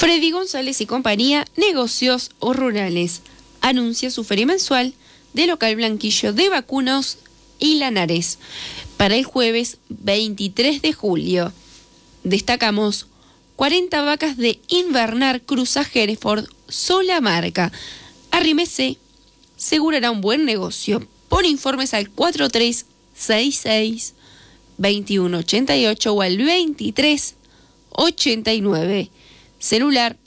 Freddy González y compañía, negocios o rurales. Anuncia su feria mensual de local Blanquillo de Vacunos y Lanares para el jueves 23 de julio. Destacamos 40 vacas de Invernar Cruza Hereford, sola marca. Arrímese, segurará un buen negocio. Pon informes al 4366-2188 o al 2389. Celular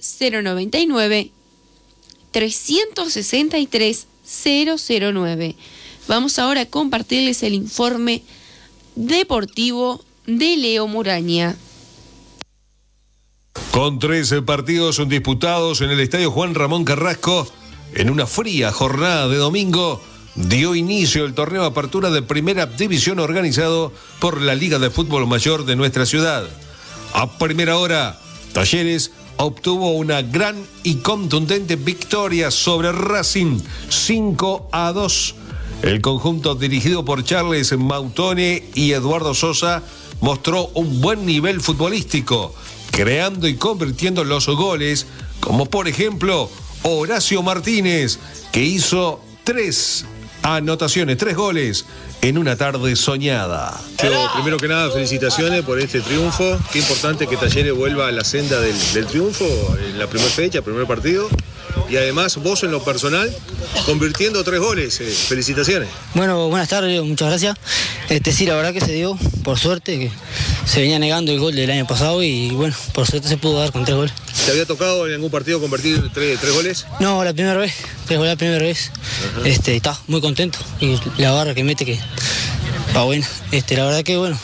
099-363-009. Vamos ahora a compartirles el informe deportivo de Leo Muraña. Con 13 partidos disputados en el Estadio Juan Ramón Carrasco, en una fría jornada de domingo, dio inicio el torneo de apertura de Primera División organizado por la Liga de Fútbol Mayor de nuestra ciudad. A primera hora, Talleres obtuvo una gran y contundente victoria sobre Racing, 5-2. El conjunto dirigido por Charles Mautone y Eduardo Sosa mostró un buen nivel futbolístico, creando y convirtiendo los goles, como por ejemplo Horacio Martínez, que hizo 3 goles en una tarde soñada. Primero que nada, felicitaciones por este triunfo. Qué importante que Talleres vuelva a la senda del triunfo en la primera fecha, primer partido. Y además, vos en lo personal, convirtiendo 3 goles. Felicitaciones. Bueno, buenas tardes, Leo, muchas gracias. Sí, la verdad que se dio, por suerte, que se venía negando el gol del año pasado y bueno, por suerte se pudo dar con 3 goles. ¿Te había tocado en algún partido convertir 3 goles? No, la primera vez, 3 goles la primera vez. Está muy contento y la barra que mete que va buena. La verdad que bueno,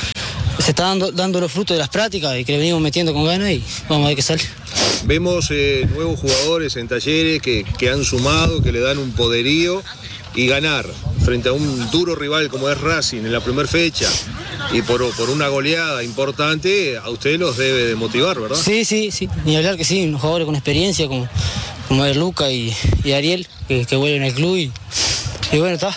se está dando los frutos de las prácticas y que le venimos metiendo con ganas y vamos a ver qué sale. Vemos nuevos jugadores en Talleres que han sumado, que le dan un poderío, y ganar frente a un duro rival como es Racing en la primera fecha y por una goleada importante, a ustedes los debe de motivar, ¿verdad? Sí, ni hablar que sí, unos jugadores con experiencia como es Luca y Ariel, que vuelven al club y bueno, está.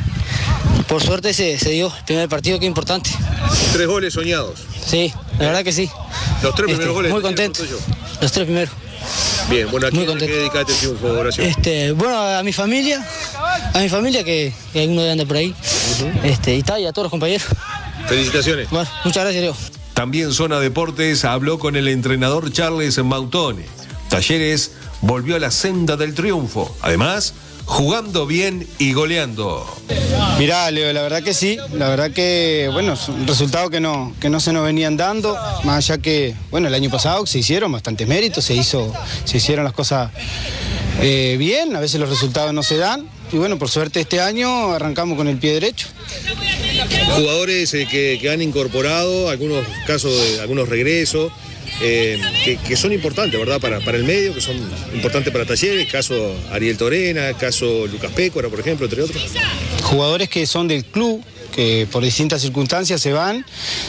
Por suerte se dio el primer partido, que es importante. 3 goles soñados. Sí, la verdad que sí. Los 3 primeros goles. Muy contento. Los 3 primeros. Bien, bueno, ¿a quién dedicaste el triunfo, Horacio? Bueno, a mi familia, que alguno anda por ahí, y a todos los compañeros. Felicitaciones. Bueno, muchas gracias, Leo. También Zona Deportes habló con el entrenador Charles Mautone. Talleres volvió a la senda del triunfo, además jugando bien y goleando. Mirá, Leo, la verdad que sí, la verdad que, bueno, es un resultado que no se nos venían dando, más allá que, bueno, el año pasado se hicieron bastantes méritos, se hicieron las cosas bien, a veces los resultados no se dan, y bueno, por suerte este año arrancamos con el pie derecho. Jugadores que han incorporado, algunos casos de algunos regresos, que son importantes, ¿verdad? Para el medio, que son importantes para Talleres, caso Ariel Torena, caso Lucas Pécora, por ejemplo, entre otros. Jugadores que son del club, que por distintas circunstancias se van,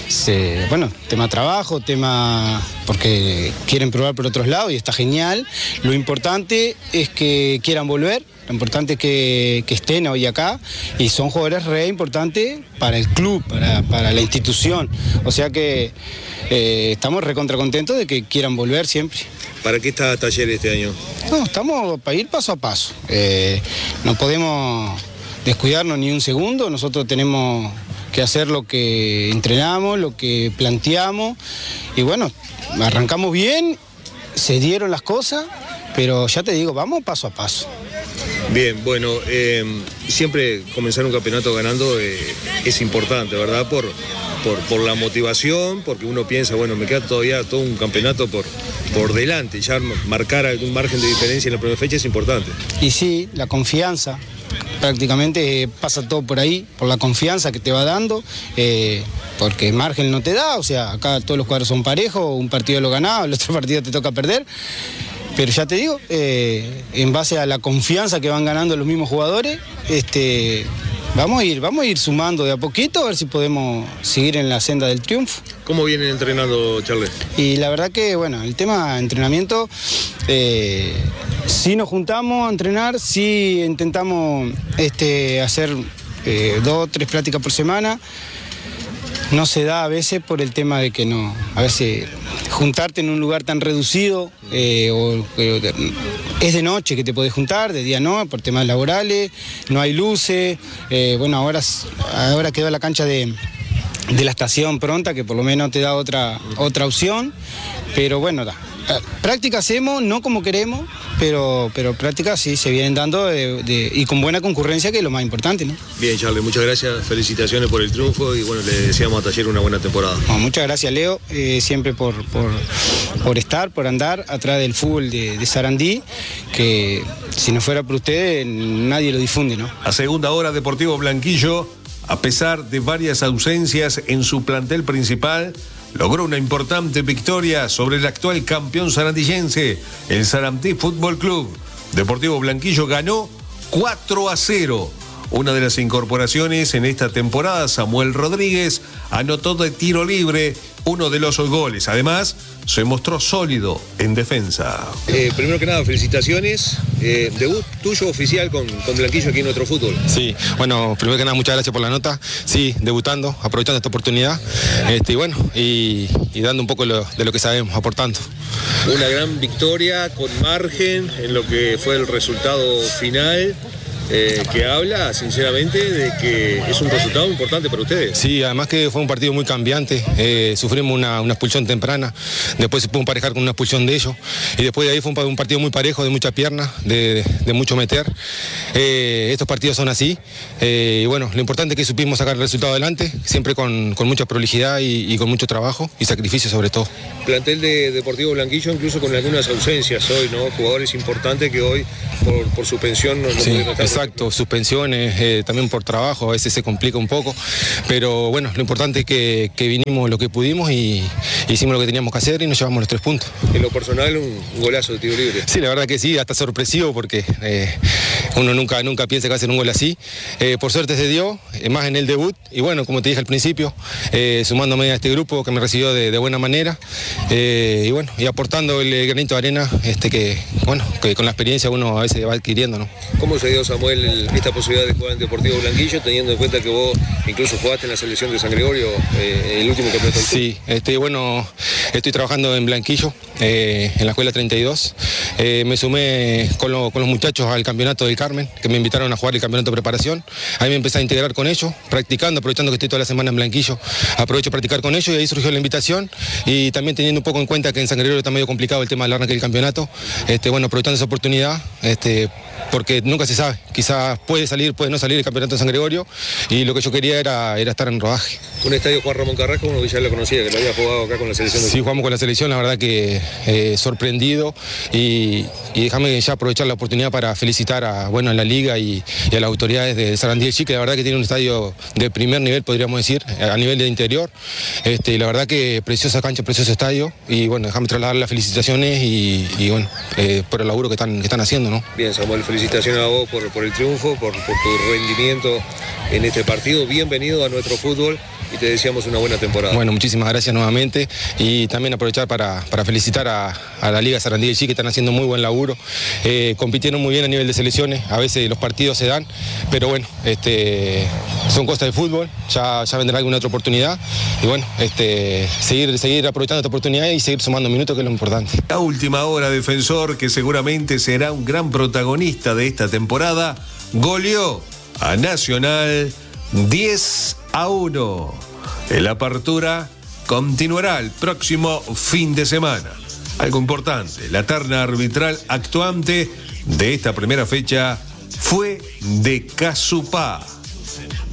tema trabajo, tema porque quieren probar por otros lados y está genial. Lo importante es que quieran volver. Lo importante es que estén hoy acá y son jugadores re importantes para el club, para la institución. O sea que estamos recontra contentos de que quieran volver siempre. ¿Para qué está Talleres este año? No, estamos para ir paso a paso. No podemos descuidarnos ni un segundo. Nosotros tenemos que hacer lo que entrenamos, lo que planteamos. Y bueno, arrancamos bien, se dieron las cosas, pero ya te digo, vamos paso a paso. Bien, bueno, siempre comenzar un campeonato ganando es importante, ¿verdad? Por la motivación, porque uno piensa, bueno, me queda todavía todo un campeonato por delante, ya marcar algún margen de diferencia en la primera fecha es importante. Y sí, la confianza, prácticamente pasa todo por ahí, por la confianza que te va dando, porque margen no te da, o sea, acá todos los cuadros son parejos, un partido lo ganás, el otro partido te toca perder. Pero ya te digo, en base a la confianza que van ganando los mismos jugadores, vamos a ir sumando de a poquito a ver si podemos seguir en la senda del triunfo. ¿Cómo vienen entrenando, Charles? Y la verdad que, bueno, el tema de entrenamiento, sí nos juntamos a entrenar, sí intentamos hacer 2 o 3 prácticas por semana. no se da a veces por el tema de que no, a veces juntarte en un lugar tan reducido, es de noche que te podés juntar, de día no, por temas laborales, no hay luces, bueno, ahora quedó la cancha de la estación pronta, que por lo menos te da otra opción, pero bueno, práctica hacemos, no como queremos, pero prácticas sí se vienen dando y con buena concurrencia, que es lo más importante, ¿no? Bien, Charlie, muchas gracias, felicitaciones por el triunfo y bueno, le deseamos a Taller una buena temporada. Bueno, muchas gracias, Leo, siempre por andar atrás del fútbol de Sarandí, que si no fuera por ustedes nadie lo difunde, ¿no? A segunda hora, Deportivo Blanquillo, a pesar de varias ausencias en su plantel principal, logró una importante victoria sobre el actual campeón sarandillense, el Sarandí Fútbol Club. Deportivo Blanquillo ganó 4-0. Una de las incorporaciones en esta temporada, Samuel Rodríguez, anotó de tiro libre uno de los goles. Además, se mostró sólido en defensa. Primero que nada, felicitaciones. Debut tuyo oficial con Blanquillo aquí en Nuestro Fútbol. Sí, bueno, primero que nada, muchas gracias por la nota. Sí, debutando, aprovechando esta oportunidad. Y dando un poco de lo que sabemos, aportando. Una gran victoria con margen en lo que fue el resultado final. Que habla sinceramente de que es un resultado importante para ustedes. Sí, además que fue un partido muy cambiante, sufrimos una expulsión temprana, después se pudo emparejar con una expulsión de ellos, y después de ahí fue un partido muy parejo, de mucha pierna, de mucho meter. Estos partidos son así, y bueno, lo importante es que supimos sacar el resultado adelante, siempre con mucha prolijidad y con mucho trabajo y sacrificio sobre todo. Plantel de Deportivo Blanquillo incluso con algunas ausencias hoy, ¿no? Jugadores importantes que hoy por suspensión no pudieron estar. Exacto, suspensiones, también por trabajo, a veces se complica un poco, pero bueno, lo importante es que vinimos lo que pudimos y hicimos lo que teníamos que hacer y nos llevamos los 3 puntos. En lo personal, un golazo de tiro libre. Sí, la verdad que sí, hasta sorpresivo porque uno nunca piensa que va a hacer un gol así. Por suerte se dio, más en el debut, y bueno, como te dije al principio, sumándome a este grupo que me recibió de buena manera, y bueno, y aportando el granito de arena que con la experiencia uno a veces va adquiriendo, ¿no? ¿Cómo se dio, Samuel, esta posibilidad de jugar en Deportivo Blanquillo, teniendo en cuenta que vos incluso jugaste en la selección de San Gregorio el último campeonato? Sí, bueno, estoy trabajando en Blanquillo, en la escuela 32. Me sumé con los muchachos al campeonato del Carmen, que me invitaron a jugar el campeonato de preparación. Ahí me empecé a integrar con ellos, practicando, aprovechando que estoy toda la semana en Blanquillo. Aprovecho a practicar con ellos y ahí surgió la invitación. Y también teniendo un poco en cuenta que en San Gregorio está medio complicado el tema del arranque del campeonato. Bueno, aprovechando esa oportunidad, porque nunca se sabe, quizás puede salir, puede no salir el campeonato de San Gregorio, y lo que yo quería era estar en rodaje. Un estadio Juan Ramón Carrasco, uno que ya lo conocía, que lo había jugado acá con la selección. Sí, jugamos con la selección, la verdad que sorprendido, y déjame ya aprovechar la oportunidad para felicitar a la liga y a las autoridades de Sarandí del Chique. La verdad que tiene un estadio de primer nivel, podríamos decir, a nivel de interior, y la verdad que preciosa cancha, precioso estadio, y bueno, déjame trasladar las felicitaciones y por el laburo que están haciendo, ¿no? Bien, Samuel, felicitaciones a vos por el triunfo, por tu rendimiento en este partido. Bienvenido a Nuestro Fútbol y te deseamos una buena temporada. Bueno, muchísimas gracias nuevamente, y también aprovechar para felicitar a la Liga Sarandí del Chique, que están haciendo muy buen laburo. Compitieron muy bien a nivel de selecciones, a veces los partidos se dan, pero bueno, son cosas de fútbol, ya vendrá alguna otra oportunidad, y bueno, seguir aprovechando esta oportunidad y seguir sumando minutos, que es lo importante. La última hora, Defensor, que seguramente será un gran protagonista de esta temporada, goleó a Nacional 10-1. La apertura continuará el próximo fin de semana. Algo importante, la terna arbitral actuante de esta primera fecha fue de Casupá.